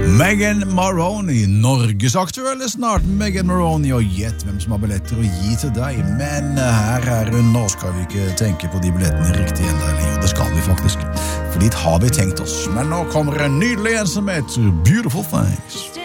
Megan Maroney, Norgesaktuelle snart. Megan Maroney, og gjett hvem som har billetter å gi til deg. Men her hun, nå skal vi ikke tenke på de billettene riktig enda, eller det skal vi faktisk. For dit har vi tenkt oss. Men nå kommer en nydelig en som heter Beautiful Things.